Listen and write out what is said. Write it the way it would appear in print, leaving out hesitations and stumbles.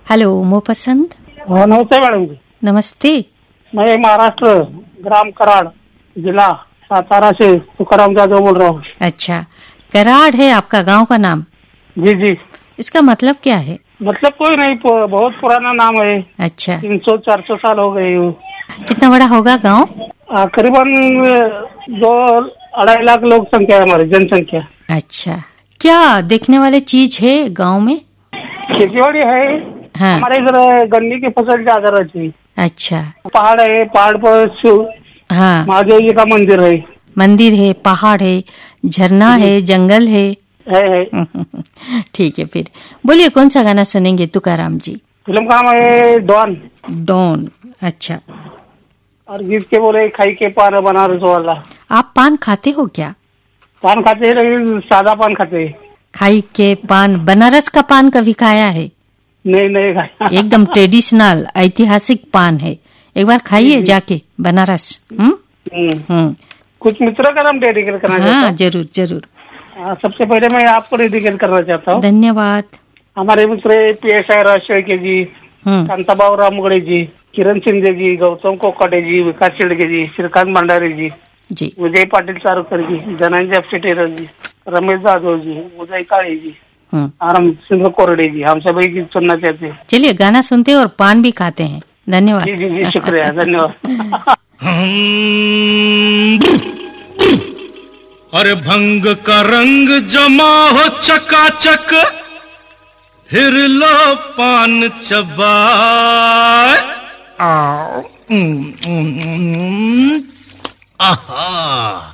Hello मोपसंद। हाँ नमस्ते madam जी। नमस्ते। मैं महाराष्ट्र ग्राम कराड़ जिला सातारा से तुकाराम जादव बोल रहा हूँ। अच्छा, कराड़ है आपका गांव का नाम? जी जी। इसका मतलब क्या है? मतलब कोई नहीं, बहुत पुराना नाम है। अच्छा, 300-400 साल हो गए। कितना बड़ा होगा गांव? करीबन 2-2.5 लाख लोग संख्या है हमारी जनसंख्या। अच्छा, क्या देखने वाले चीज है गांव में? खेतीबाड़ी है। हाँ। हमारे इधर गन्ने की फसल ज्यादा रहती है। अच्छा। पहाड़ है, पहाड़ पर हाँ, महादेव जी का मंदिर है। मंदिर है, पहाड़ है, झरना है, जंगल है। है। ठीक है, फिर बोलिए कौन सा गाना सुनेंगे तुकाराम जी? फिल्म का नाम है डॉन। डॉन। अच्छा, और गीत के बोले खाई के पान बनारस वाला। आप पान खाते हो क्या? पान खाते हैं लेकिन सादा पान खाते हैं। खाई के पान, बनारस का पान कभी खाया है? नहीं नहीं खाया। एकदम ट्रेडिशनल ऐतिहासिक पान है, एक बार खाइए जाके बनारस। कुछ मित्रों का नाम डेडिकेट करना चाहता हाँ हूँ। जरूर जरूर। सबसे पहले मैं आपको डेडिकेट करना चाहता हूँ। धन्यवाद। हमारे मित्र PSI राज शेळके जी, कांताबाऊ रामगड़े जी, किरण शिंदे जी, गौतम कोकाटे जी, विकास शेळके जी, श्रीकांत भंडारे जी, विजय पाटिल चारुकर जी, धनंजय अपशेटेकर जी, रमेश जाधव जी, उदय काळे जी और सिंह कोरडे जी, हम सभी गीत सुनना चाहते हैं। चलिए गाना सुनते हैं और पान भी खाते हैं। धन्यवाद। जी जी जी, शुक्रिया, धन्यवाद। अरे भंग का रंग जमा हो चकाचक, फिर लो पान चबाए। आहा